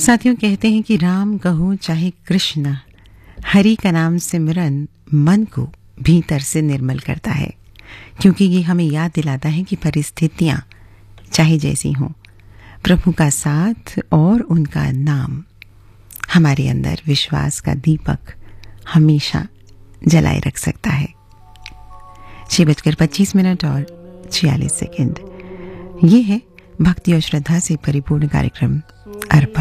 साथियों, कहते हैं कि राम कहो चाहे कृष्ण, हरि का नाम सिमरन मन को भीतर से निर्मल करता है, क्योंकि ये हमें याद दिलाता है कि परिस्थितियां चाहे जैसी हों, प्रभु का साथ और उनका नाम हमारे अंदर विश्वास का दीपक हमेशा जलाए रख सकता है। 6:25 और 46 सेकंड। ये है भक्ति और श्रद्धा से परिपूर्ण कार्यक्रम अर्पण।